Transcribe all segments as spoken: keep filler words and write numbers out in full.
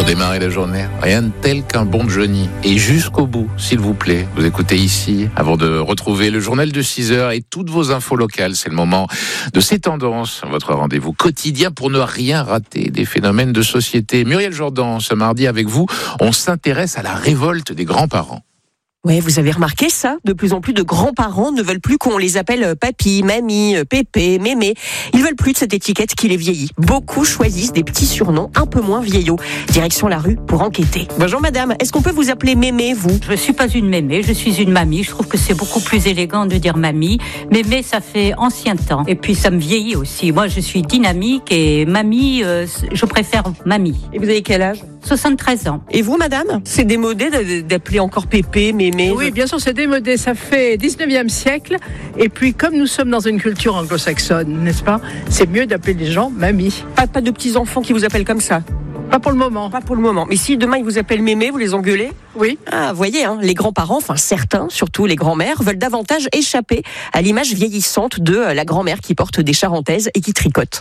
démarrer la journée, rien de tel qu'un bon Johnny. Et jusqu'au bout, s'il vous plaît, vous écoutez ici, avant de retrouver le journal de six heures et toutes vos infos locales. C'est le moment de ces tendances, votre rendez-vous quotidien pour ne rien rater des phénomènes de société. Muriel Jourdan, ce mardi avec vous, on s'intéresse à la révolte des grands-parents. Ouais, vous avez remarqué ça? De plus en plus de grands-parents ne veulent plus qu'on les appelle papy, mamie, pépé, mémé. Ils veulent plus de cette étiquette qui les vieillit. Beaucoup choisissent des petits surnoms un peu moins vieillots. Direction la rue pour enquêter. Bonjour madame, est-ce qu'on peut vous appeler mémé, vous? Je suis pas une mémé, je suis une mamie. Je trouve que c'est beaucoup plus élégant de dire mamie. Mémé, ça fait ancien temps. Et puis ça me vieillit aussi. Moi, je suis dynamique et mamie, euh, je préfère mamie. Et vous avez quel âge? soixante-treize ans. Et vous madame? C'est démodé d'appeler encore pépé, mémé? Oui, bien sûr, c'est démodé. Ça fait dix-neuvième siècle. Et puis, comme nous sommes dans une culture anglo-saxonne, n'est-ce pas? C'est mieux d'appeler les gens mamie. Pas, pas de petits-enfants qui vous appellent comme ça? Pas pour le moment. Pas pour le moment. Mais si demain ils vous appellent mémé, vous les engueulez? Oui. Ah, voyez, hein, les grands-parents, enfin certains, surtout les grands-mères, veulent davantage échapper à l'image vieillissante de la grand-mère qui porte des charentaises et qui tricote.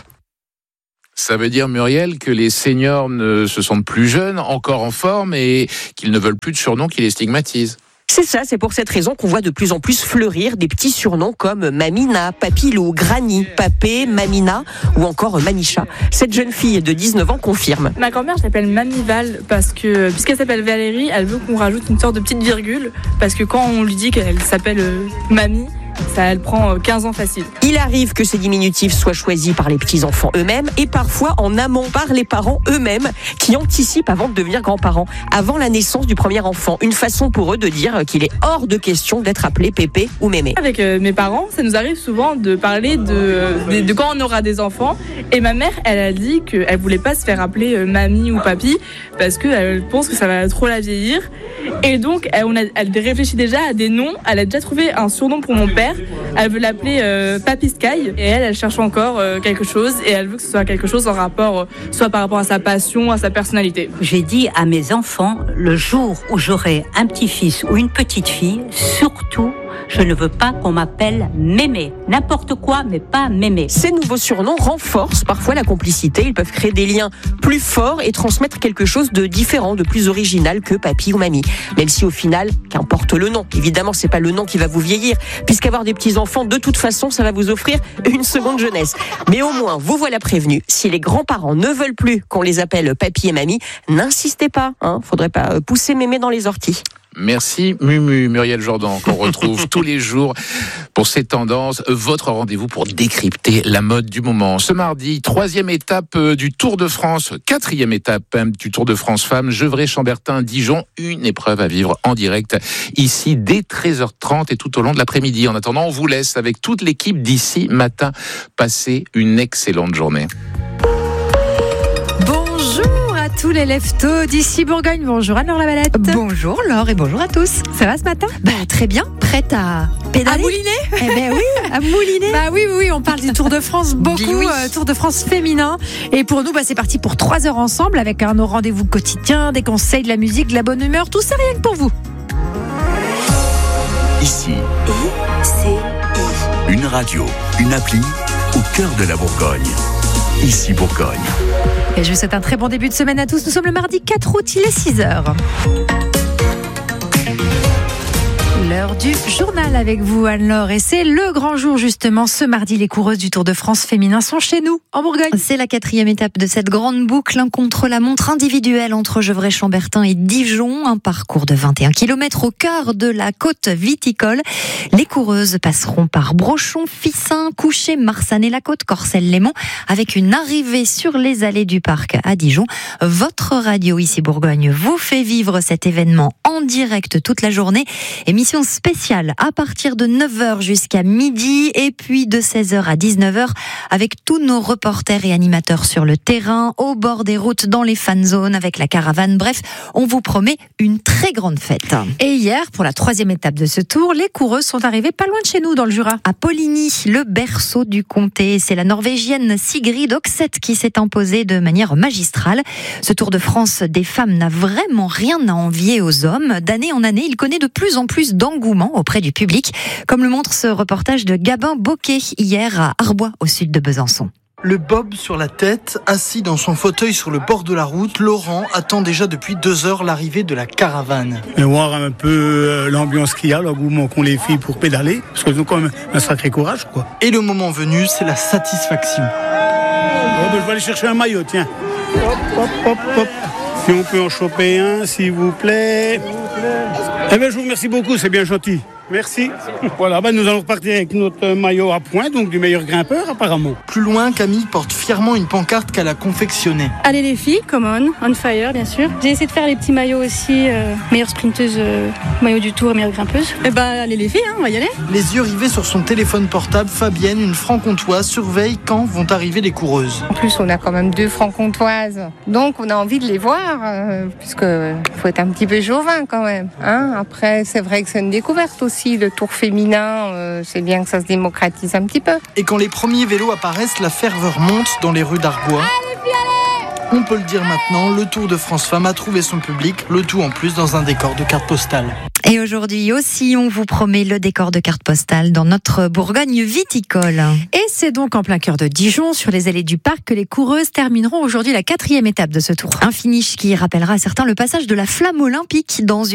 Ça veut dire, Muriel, que les seniors ne se sentent plus jeunes, encore en forme, et qu'ils ne veulent plus de surnoms qui les stigmatisent. C'est ça, c'est pour cette raison qu'on voit de plus en plus fleurir des petits surnoms comme Mamina, Papilou, Granny, Papé, Mamina ou encore Manicha. Cette jeune fille de dix-neuf ans confirme. Ma grand-mère, je l'appelle Mamie Val parce que, puisqu'elle s'appelle Valérie, elle veut qu'on rajoute une sorte de petite virgule parce que quand on lui dit qu'elle s'appelle euh, Mamie, ça, elle prend quinze ans facile. Il arrive que ces diminutifs soient choisis par les petits-enfants eux-mêmes et parfois en amont par les parents eux-mêmes qui anticipent avant de devenir grands-parents, avant la naissance du premier enfant. Une façon pour eux de dire qu'il est hors de question d'être appelé pépé ou mémé. Avec euh, mes parents, ça nous arrive souvent de parler de, de, de quand on aura des enfants. Et ma mère, elle a dit qu'elle voulait pas se faire appeler euh, mamie ou papy parce qu'elle pense que ça va trop la vieillir. Et donc, elle, on a, elle réfléchit déjà à des noms. Elle a déjà trouvé un surnom pour mon père. Elle veut l'appeler euh, Papy Sky. Et elle, elle cherche encore euh, quelque chose. Et elle veut que ce soit quelque chose en rapport, euh, soit par rapport à sa passion, à sa personnalité. J'ai dit à mes enfants, le jour où j'aurai un petit-fils ou une petite-fille, surtout, je ne veux pas qu'on m'appelle mémé. N'importe quoi, mais pas mémé. Ces nouveaux surnoms renforcent parfois la complicité. Ils peuvent créer des liens plus forts et transmettre quelque chose de différent, de plus original que papy ou mamie. Même si au final, qu'importe le nom. Évidemment, c'est pas le nom qui va vous vieillir, puisqu'avoir des petits-enfants, de toute façon, ça va vous offrir une seconde jeunesse. Mais au moins, vous voilà prévenus. Si les grands-parents ne veulent plus qu'on les appelle papy et mamie, n'insistez pas. Hein. Faudrait pas pousser mémé dans les orties. Merci Mumu, Muriel Jourdan, qu'on retrouve tous les jours pour ces tendances. Votre rendez-vous pour décrypter la mode du moment. Ce mardi, troisième étape du Tour de France, quatrième étape du Tour de France Femmes, Gevrey-Chambertin-Dijon, une épreuve à vivre en direct ici dès treize heures trente et tout au long de l'après-midi. En attendant, on vous laisse avec toute l'équipe d'ici matin. Passez une excellente journée. Tous les leftos d'ici Bourgogne. Bonjour Anne-Laure Lavalette. Bonjour Laure et bonjour à tous. Ça va ce matin? Bah très bien, prête à pédaler. À mouliner. Eh ben oui, à mouliner. Bah oui, oui, on parle du Tour de France beaucoup, oui. euh, Tour de France féminin. Et pour nous, bah c'est parti pour trois heures ensemble avec un nos rendez-vous quotidiens, des conseils, de la musique, de la bonne humeur, tout ça rien que pour vous. Ici, I C I. Une radio, une appli au cœur de la Bourgogne. Ici Bourgogne. Et je vous souhaite un très bon début de semaine à tous. Nous sommes le mardi quatre août, il est six heures. L'heure du journal avec vous Anne-Laure et c'est le grand jour justement ce mardi. Les coureuses du Tour de France féminin sont chez nous en Bourgogne. C'est la quatrième étape de cette grande boucle, un contre-la-montre individuelle entre Gevrey-Chambertin et Dijon, un parcours de vingt et un kilomètres au cœur de la côte viticole. Les coureuses passeront par Brochon, Fissin, Couché, Marsanne et la côte Corcelles-Léman avec une arrivée sur les allées du parc à Dijon. Votre radio ici Bourgogne vous fait vivre cet événement en direct toute la journée. Émission spéciale à partir de neuf heures jusqu'à midi et puis de seize heures à dix-neuf heures avec tous nos reporters et animateurs sur le terrain, au bord des routes, dans les fan zones, avec la caravane. Bref, on vous promet une très grande fête. Et hier, pour la troisième étape de ce tour, les coureuses sont arrivées pas loin de chez nous, dans le Jura. À Poligny, le berceau du comté. C'est la Norvégienne Sigrid Oxeth qui s'est imposée de manière magistrale. Ce Tour de France des femmes n'a vraiment rien à envier aux hommes. D'année en année, il connaît de plus en plus d'engouement auprès du public, comme le montre ce reportage de Gabin Bocquet hier à Arbois, au sud de Besançon. Le bob sur la tête, assis dans son fauteuil sur le bord de la route, Laurent attend déjà depuis deux heures l'arrivée de la caravane. Et voir un peu euh, l'ambiance qu'il y a, l'engouement qu'ont les filles pour pédaler, parce qu'elles ont quand même un sacré courage, quoi. Et le moment venu, c'est la satisfaction. Oh, ben, je vais aller chercher un maillot, tiens. Hop, hop, hop, hop. Si on peut en choper un, s'il vous plaît. Eh bien, je vous remercie beaucoup, c'est bien gentil. Merci. Voilà, ben nous allons repartir avec notre maillot à points, donc du meilleur grimpeur apparemment. Plus loin, Camille porte fièrement une pancarte qu'elle a confectionnée. Allez les filles, come on, on fire bien sûr. J'ai essayé de faire les petits maillots aussi, euh, meilleure sprinteuse, euh, maillot du tour et meilleure grimpeuse. Eh ben allez les filles, hein, on va y aller. Les yeux rivés sur son téléphone portable, Fabienne, une franc-comtoise, surveille quand vont arriver les coureuses. En plus, on a quand même deux franc-comtoises, donc on a envie de les voir, euh, puisque faut être un petit peu chauvin quand même. Hein. Après, c'est vrai que c'est une découverte aussi. Le tour féminin, euh, c'est bien que ça se démocratise un petit peu. Et quand les premiers vélos apparaissent, la ferveur monte dans les rues d'Argois. Allez, allez. On peut le dire maintenant, le Tour de France Femmes a trouvé son public, le tout en plus dans un décor de carte postale. Et aujourd'hui aussi, on vous promet le décor de carte postale dans notre Bourgogne viticole. Et c'est donc en plein cœur de Dijon, sur les allées du parc, que les coureuses termineront aujourd'hui la quatrième étape de ce tour. Un finish qui rappellera à certains le passage de la flamme olympique dans une